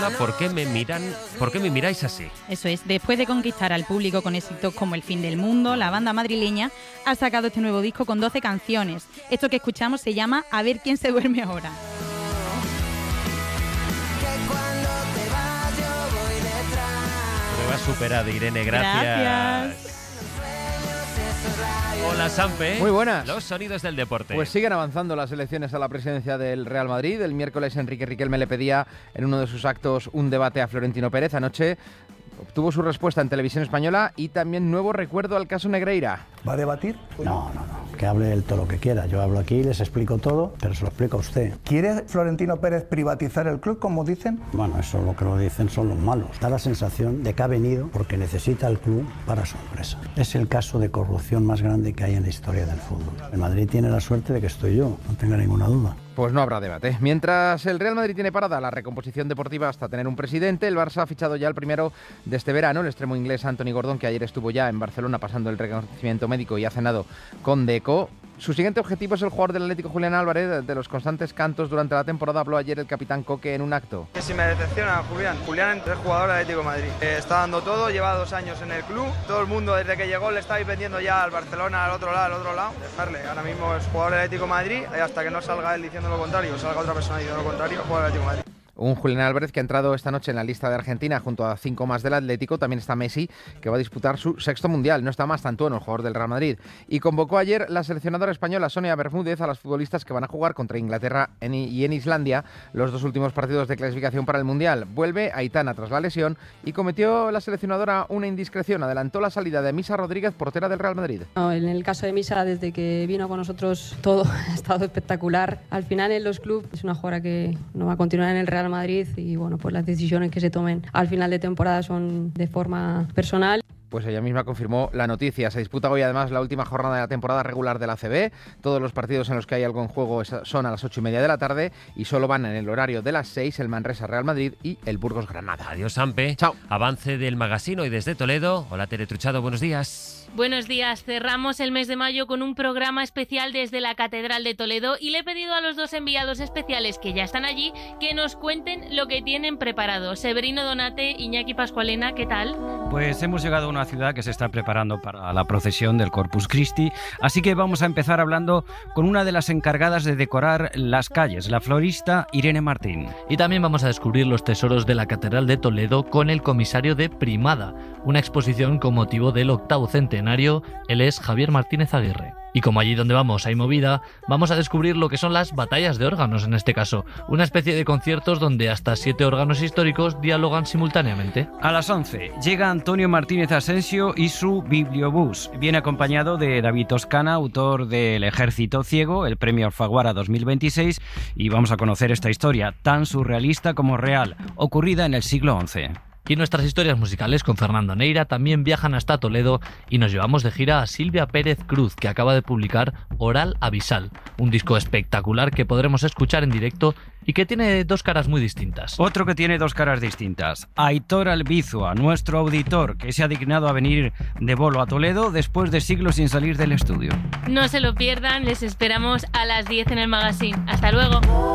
¿Por qué me miráis así? Eso es, después de conquistar al público con éxitos como El fin del mundo, la banda madrileña ha sacado este nuevo disco con 12 canciones. Esto que escuchamos se llama A ver quién se duerme ahora. Prueba superada, Irene, gracias. Hola, Sampe. Muy buenas. Los sonidos del deporte. Pues siguen avanzando las elecciones a la presidencia del Real Madrid. El miércoles Enrique Riquelme le pedía en uno de sus actos un debate a Florentino Pérez. Anoche obtuvo su respuesta en Televisión Española y también nuevo recuerdo al caso Negreira. ¿Va a debatir? No. Que hable él todo lo que quiera. Yo hablo aquí, les explico todo, pero se lo explico a usted. ¿Quiere Florentino Pérez privatizar el club, como dicen? Bueno, eso lo que lo dicen son los malos. Da la sensación de que ha venido porque necesita el club para su empresa. Es el caso de corrupción más grande que hay en la historia del fútbol. El Madrid tiene la suerte de que estoy yo, no tenga ninguna duda. Pues no habrá debate. Mientras el Real Madrid tiene parada la recomposición deportiva hasta tener un presidente, el Barça ha fichado ya el primero de este verano, el extremo inglés Anthony Gordon, que ayer estuvo ya en Barcelona pasando el reconocimiento médico y ha cenado con Deco. Su siguiente objetivo es el jugador del Atlético, Julián Álvarez. De los constantes cantos durante la temporada habló ayer el capitán Coque en un acto. Que si me decepciona Julián es jugador del Atlético de Madrid. Está dando todo, lleva 2 años en el club. Todo el mundo desde que llegó le está vendiendo ya al Barcelona, al otro lado. Dejarle, ahora mismo es jugador del Atlético de Madrid y hasta que no salga él diciendo lo contrario, o salga otra persona diciendo lo contrario, jugador del Atlético de Madrid. Un Julián Álvarez que ha entrado esta noche en la lista de Argentina junto a 5 más del Atlético. También está Messi, que va a disputar su 6º mundial. No está más Tantuono, el jugador del Real Madrid. Y convocó ayer la seleccionadora española Sonia Bermúdez a las futbolistas que van a jugar contra Inglaterra y en Islandia los 2 últimos partidos de clasificación para el mundial. Vuelve Aitana tras la lesión y cometió la seleccionadora una indiscreción. Adelantó la salida de Misa Rodríguez, portera del Real Madrid. No, en el caso de Misa, desde que vino con nosotros todo ha estado espectacular. Al final en los clubes es una jugadora que no va a continuar en el Real Madrid y bueno, pues las decisiones que se tomen al final de temporada son de forma personal. Pues ella misma confirmó la noticia. Se disputa hoy además la última jornada de la temporada regular de la ACB. Todos los partidos en los que hay algo en juego son a las 8:30 de la tarde y solo van en el horario de las 6 el Manresa Real Madrid y el Burgos Granada. Adiós, Sampe. Chao. Avance del Magazine hoy desde Toledo. Hola, Tere Truchado, buenos días. Buenos días. Cerramos el mes de mayo con un programa especial desde la Catedral de Toledo y le he pedido a los 2 enviados especiales que ya están allí que nos cuenten lo que tienen preparado. Severino Donate, Iñaki Pascualena, ¿qué tal? Pues hemos llegado a una ciudad que se está preparando para la procesión del Corpus Christi, así que vamos a empezar hablando con una de las encargadas de decorar las calles, la florista Irene Martín. Y también vamos a descubrir los tesoros de la Catedral de Toledo con el comisario de Primada, una exposición con motivo del 8º centenario. Él es Javier Martínez Aguirre. Y como allí donde vamos hay movida, vamos a descubrir lo que son las batallas de órganos en este caso, una especie de conciertos donde hasta 7 órganos históricos dialogan simultáneamente. A las 11 llega Antonio Martínez Asensio y su Bibliobús. Viene acompañado de David Toscana, autor del Ejército Ciego, el premio Alfaguara 2026, y vamos a conocer esta historia tan surrealista como real, ocurrida en el siglo XI. Y nuestras historias musicales con Fernando Neira también viajan hasta Toledo y nos llevamos de gira a Silvia Pérez Cruz, que acaba de publicar Oral Abisal, un disco espectacular que podremos escuchar en directo y que tiene 2 caras muy distintas. Otro que tiene 2 caras distintas, Aitor Albizua, nuestro auditor, que se ha dignado a venir de bolo a Toledo después de siglos sin salir del estudio. No se lo pierdan, les esperamos a las 10 en el Magazine. ¡Hasta luego!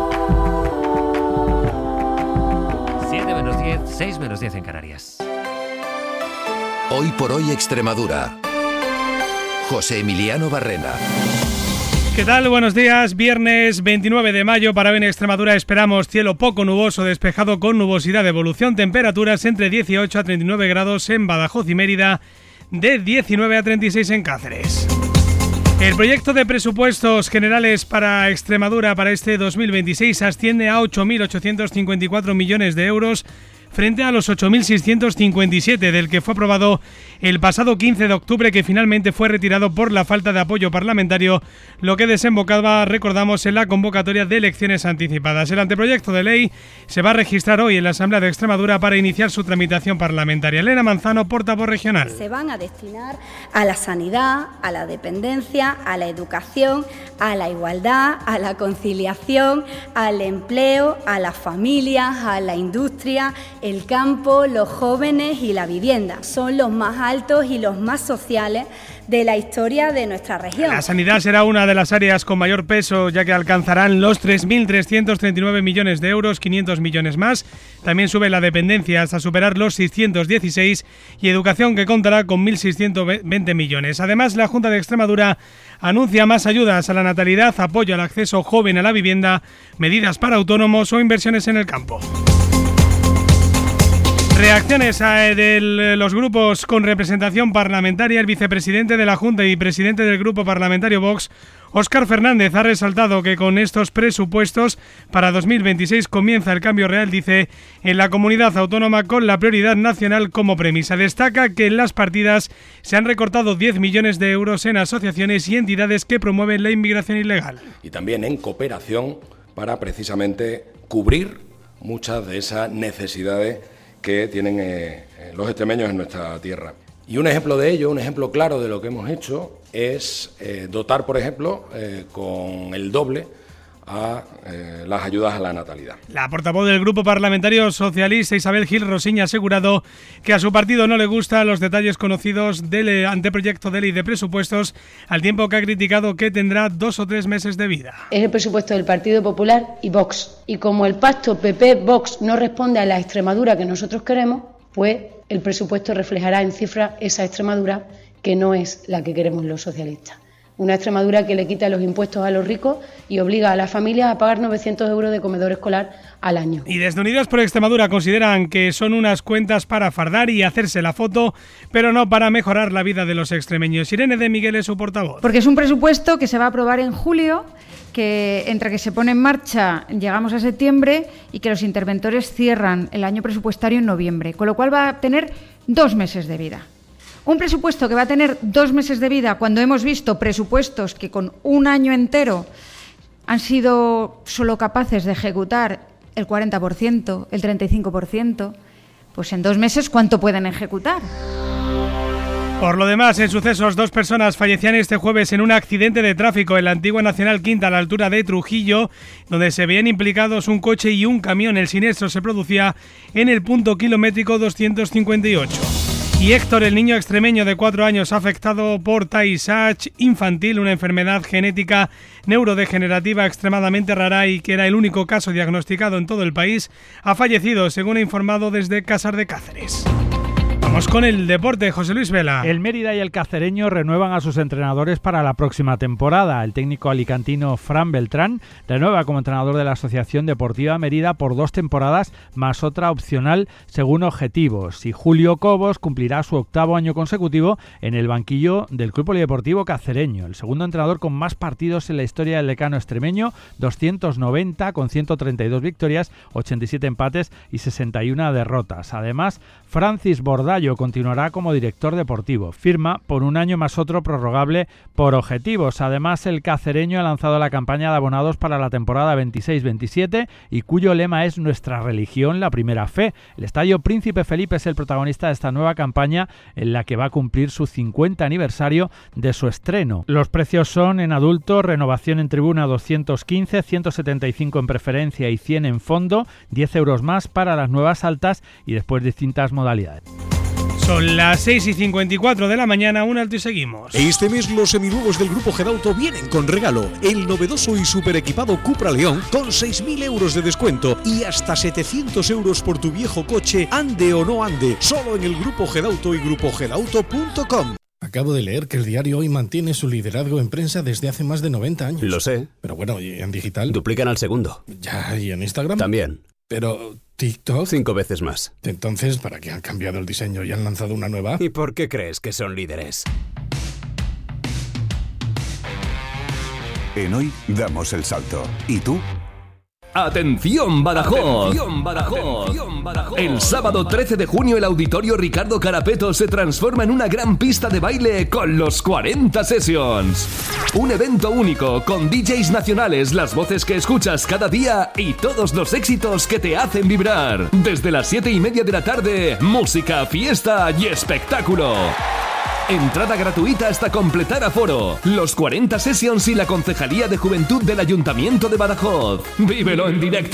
7 menos 10, 6 menos 10 en Canarias. Hoy por hoy Extremadura. José Emiliano Barrena. ¿Qué tal? Buenos días. Viernes 29 de mayo para hoy en Extremadura esperamos cielo poco nuboso, despejado con nubosidad de evolución, temperaturas entre 18 a 39 grados en Badajoz y Mérida, de 19 a 36 en Cáceres. El proyecto de presupuestos generales para Extremadura para este 2026 asciende a 8.854 millones de euros frente a los 8.657 del que fue aprobado el pasado 15 de octubre, que finalmente fue retirado por la falta de apoyo parlamentario, lo que desembocaba, recordamos, en la convocatoria de elecciones anticipadas. El anteproyecto de ley se va a registrar hoy en la Asamblea de Extremadura para iniciar su tramitación parlamentaria. Elena Manzano, portavoz regional. Se van a destinar a la sanidad, a la dependencia, a la educación, a la igualdad, a la conciliación, al empleo, a las familias, a la industria, el campo, los jóvenes y la vivienda. Son los más altos y los más sociales de la historia de nuestra región. La sanidad será una de las áreas con mayor peso, ya que alcanzarán los 3.339 millones de euros, 500 millones más. También sube la dependencia hasta superar los 616 y educación, que contará con 1.620 millones. Además, la Junta de Extremadura anuncia más ayudas a la natalidad, apoyo al acceso joven a la vivienda, medidas para autónomos o inversiones en el campo. Reacciones de los grupos con representación parlamentaria. El vicepresidente de la Junta y presidente del grupo parlamentario Vox, Óscar Fernández, ha resaltado que con estos presupuestos para 2026 comienza el cambio real, dice, en la comunidad autónoma, con la prioridad nacional como premisa. Destaca que en las partidas se han recortado 10 millones de euros en asociaciones y entidades que promueven la inmigración ilegal. Y también en cooperación para precisamente cubrir muchas de esas necesidades que tienen los extremeños en nuestra tierra. Y un ejemplo de ello, un ejemplo claro de lo que hemos hecho, es dotar, por ejemplo, con el doble a las ayudas a la natalidad. La portavoz del Grupo Parlamentario Socialista, Isabel Gil Rosiña, ha asegurado que a su partido no le gustan los detalles conocidos del anteproyecto de ley de presupuestos, al tiempo que ha criticado que tendrá 2 o 3 meses de vida. Es el presupuesto del Partido Popular y Vox. Y como el pacto PP-Vox no responde a la Extremadura que nosotros queremos, pues el presupuesto reflejará en cifras esa Extremadura que no es la que queremos los socialistas. Una Extremadura que le quita los impuestos a los ricos y obliga a las familias a pagar 900 euros de comedor escolar al año. Y desde Unidas por Extremadura consideran que son unas cuentas para fardar y hacerse la foto, pero no para mejorar la vida de los extremeños. Irene de Miguel es su portavoz. Porque es un presupuesto que se va a aprobar en julio, que entre que se pone en marcha llegamos a septiembre y que los interventores cierran el año presupuestario en noviembre, con lo cual va a tener 2 meses de vida. Un presupuesto que va a tener 2 meses de vida cuando hemos visto presupuestos que con un año entero han sido solo capaces de ejecutar el 40%, el 35%, pues en 2 meses, ¿cuánto pueden ejecutar? Por lo demás, en sucesos, 2 personas fallecían este jueves en un accidente de tráfico en la antigua Nacional Quinta a la altura de Trujillo, donde se veían implicados un coche y un camión. El siniestro se producía en el punto kilométrico 258. Y Héctor, el niño extremeño de 4 años afectado por Tay-Sachs infantil, una enfermedad genética neurodegenerativa extremadamente rara y que era el único caso diagnosticado en todo el país, ha fallecido, según ha informado desde Casar de Cáceres. Vamos con el deporte, José Luis Vela. El Mérida y el Cacereño renuevan a sus entrenadores para la próxima temporada. El técnico alicantino Fran Beltrán renueva como entrenador de la Asociación Deportiva Mérida por 2 temporadas más otra opcional según objetivos. Y Julio Cobos cumplirá su 8º año consecutivo en el banquillo del Club Polideportivo Cacereño. El segundo entrenador con más partidos en la historia del decano extremeño, 290 con 132 victorias, 87 empates y 61 derrotas. Además, Francis Bordallo continuará como director deportivo. Firma por 1 año más otro prorrogable por objetivos. Además, el cacereño ha lanzado la campaña de abonados para la temporada 26-27 y cuyo lema es Nuestra religión, la primera fe. El Estadio Príncipe Felipe es el protagonista de esta nueva campaña en la que va a cumplir su 50 aniversario de su estreno. Los precios son en adulto, renovación en tribuna 215, 175 en preferencia y 100 en fondo, 10 euros más para las nuevas altas y después distintas modalidades. Son las 6:54 de la mañana, un alto y seguimos. Este mes los seminuevos del Grupo Gedauto vienen con regalo. El novedoso y super equipado Cupra León con 6.000 euros de descuento y hasta 700 euros por tu viejo coche, ande o no ande. Solo en el Grupo Gedauto y grupogedauto.com. Acabo de leer que el diario Hoy mantiene su liderazgo en prensa desde hace más de 90 años. Lo sé. Pero bueno, ¿y en digital? Duplican al segundo. Ya, ¿y en Instagram? También. Pero TikTok... 5 veces más. Entonces, ¿para qué han cambiado el diseño y han lanzado una nueva app? ¿Y por qué crees que son líderes? En Hoy damos el salto. ¿Y tú? ¡Atención, Badajoz! ¡Atención, Badajoz! ¡Atención, Badajoz! El sábado 13 de junio el Auditorio Ricardo Carapeto se transforma en una gran pista de baile con los 40 Sessions. Un evento único con DJs nacionales, las voces que escuchas cada día y todos los éxitos que te hacen vibrar. Desde las 7:30 de la tarde, música, fiesta y espectáculo. Entrada gratuita hasta completar aforo. Los 40 Sessions y la Concejalía de Juventud del Ayuntamiento de Badajoz. ¡Vívelo en directo!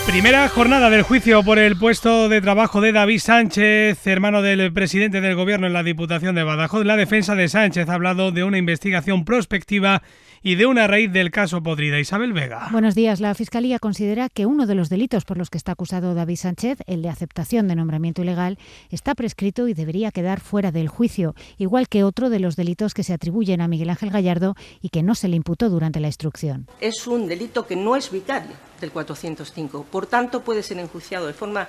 Primera jornada del juicio por el puesto de trabajo de David Sánchez, hermano del presidente del gobierno en la Diputación de Badajoz. La defensa de Sánchez ha hablado de una investigación prospectiva y de una raíz del caso Podrida. Isabel Vega. Buenos días. La Fiscalía considera que uno de los delitos por los que está acusado David Sánchez, el de aceptación de nombramiento ilegal, está prescrito y debería quedar fuera del juicio, igual que otro de los delitos que se atribuyen a Miguel Ángel Gallardo y que no se le imputó durante la instrucción. Es un delito que no es vicario del 405, por tanto puede ser enjuiciado de forma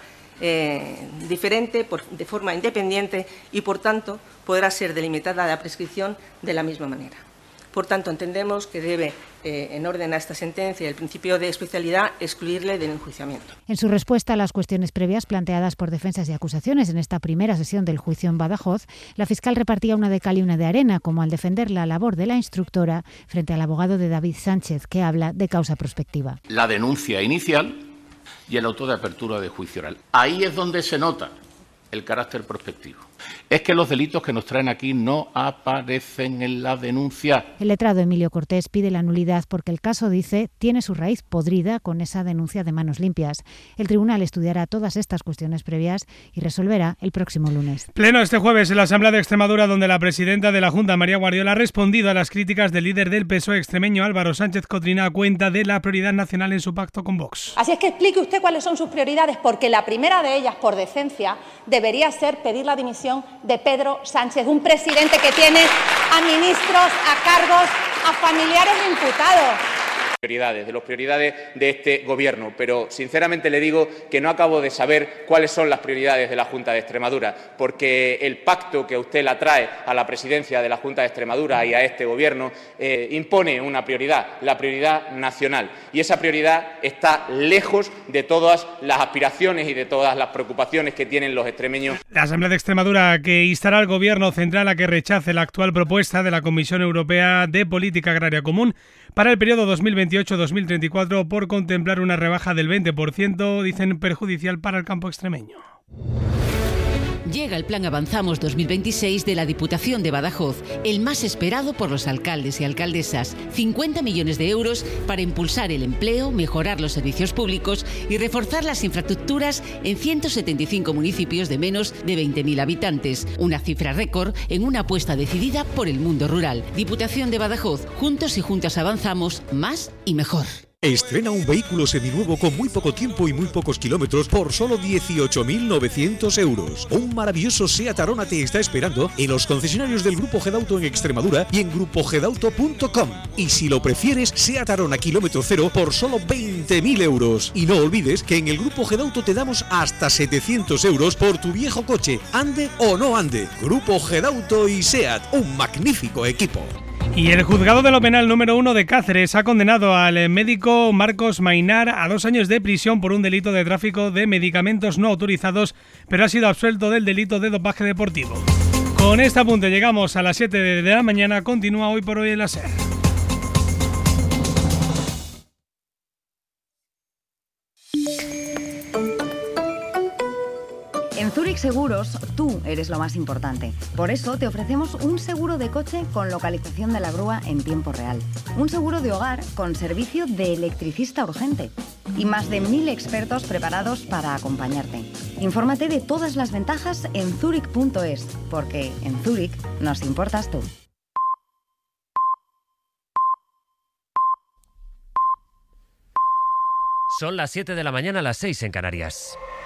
diferente, de forma independiente y por tanto podrá ser delimitada la prescripción de la misma manera. Por tanto, entendemos que debe, en orden a esta sentencia, el principio de especialidad, excluirle del enjuiciamiento. En su respuesta a las cuestiones previas planteadas por defensas y acusaciones en esta primera sesión del juicio en Badajoz, la fiscal repartía una de cal y una de arena, como al defender la labor de la instructora frente al abogado de David Sánchez, que habla de causa prospectiva. La denuncia inicial y el auto de apertura de juicio oral. Ahí es donde se nota el carácter prospectivo. Es que los delitos que nos traen aquí no aparecen en la denuncia. El letrado Emilio Cortés pide la nulidad porque el caso, dice, tiene su raíz podrida con esa denuncia de manos limpias. El tribunal estudiará todas estas cuestiones previas y resolverá el próximo lunes. Pleno este jueves en la Asamblea de Extremadura, donde la presidenta de la Junta, María Guardiola, ha respondido a las críticas del líder del PSOE extremeño, Álvaro Sánchez Cotrina, a cuenta de la prioridad nacional en su pacto con Vox. Así es que explique usted cuáles son sus prioridades, porque la primera de ellas, por decencia, debería ser pedir la dimisión de Pedro Sánchez, un presidente que tiene a ministros, a cargos, a familiares de imputados. De las prioridades de este Gobierno, pero sinceramente le digo que no acabo de saber cuáles son las prioridades de la Junta de Extremadura, porque el pacto que usted la trae a la presidencia de la Junta de Extremadura y a este Gobierno impone una prioridad, la prioridad nacional, y esa prioridad está lejos de todas las aspiraciones y de todas las preocupaciones que tienen los extremeños. La Asamblea de Extremadura, que instará al Gobierno central a que rechace la actual propuesta de la Comisión Europea de Política Agraria Común para el periodo 2028-2034 por contemplar una rebaja del 20%, dicen, perjudicial para el campo extremeño. Llega el Plan Avanzamos 2026 de la Diputación de Badajoz, el más esperado por los alcaldes y alcaldesas. 50 millones de euros para impulsar el empleo, mejorar los servicios públicos y reforzar las infraestructuras en 175 municipios de menos de 20.000 habitantes. Una cifra récord en una apuesta decidida por el mundo rural. Diputación de Badajoz, juntos y juntas avanzamos más y mejor. Estrena un vehículo seminuevo con muy poco tiempo y muy pocos kilómetros por solo 18.900 euros. Un maravilloso Seat Arona te está esperando en los concesionarios del Grupo Gedauto en Extremadura y en grupogedauto.com. Y si lo prefieres, Seat Arona kilómetro cero por solo 20.000 euros. Y no olvides que en el Grupo Gedauto te damos hasta 700 euros por tu viejo coche, ande o no ande. Grupo Gedauto y Seat, un magnífico equipo. Y el juzgado de lo penal número 1 de Cáceres ha condenado al médico Marcos Mainar a 2 años de prisión por un delito de tráfico de medicamentos no autorizados, pero ha sido absuelto del delito de dopaje deportivo. Con este apunte llegamos a las 7 de la mañana. Continúa Hoy por Hoy en la SER. En Zurich Seguros, tú eres lo más importante. Por eso te ofrecemos un seguro de coche con localización de la grúa en tiempo real. Un seguro de hogar con servicio de electricista urgente. Y más de 1.000 expertos preparados para acompañarte. Infórmate de todas las ventajas en zurich.es, porque en Zurich nos importas tú. Son las 7 de la mañana, las 6 en Canarias.